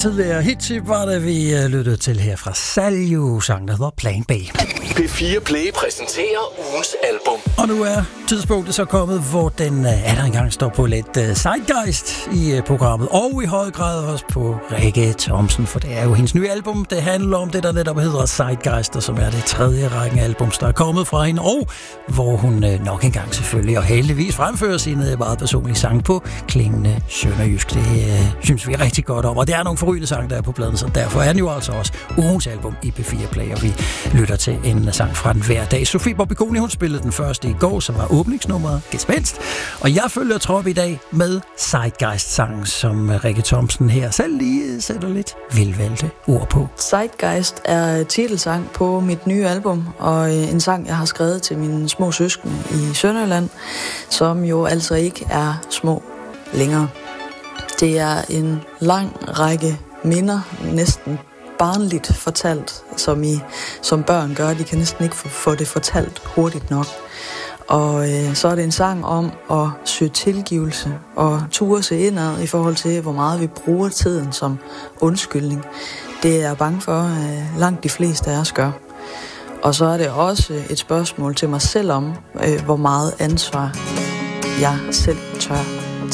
tidligere hittip var det, vi lyttede til her fra Salju, sang der hedder Plan B. P4 Play præsenterer ugens album. Og nu er tidspunktet så kommet, hvor den der engang står på lidt zeitgeist i programmet, og i høj grad også på Rikke Thomsen, for det er jo hendes nye album. Det handler om det, der netop hedder Zeitgeist, og som er det tredje rækken albums, der er kommet fra hende, og hvor hun nok engang selvfølgelig og heldigvis fremfører sine meget personlige sange på klingende sønderjysk. Det synes vi er rigtig godt om, og det er nogle forrygende sange, der er på pladen, så derfor er den jo altså også ugens album i P4 Play, og vi lytter til en sang fra den hver dag. Sofie Bobigoni, hun spillede den første i går, som var åbningsnummeret Gespenst, og jeg følger trop i dag med Zeitgeist-sangen, som Rikke Thomsen her selv lige sætter lidt velvalgte ord på. Zeitgeist er titelsang på mit nye album, og en sang, jeg har skrevet til mine små søskende i Sønderjylland, som jo altså ikke er små længere. Det er en lang række minder, næsten barnligt fortalt, som børn gør. De kan næsten ikke få det fortalt hurtigt nok. Og så er det en sang om at søge tilgivelse og ture sig indad i forhold til, hvor meget vi bruger tiden som undskyldning. Det er jeg bange for, at langt de fleste af os gør. Og så er det også et spørgsmål til mig selv om, hvor meget ansvar jeg selv tør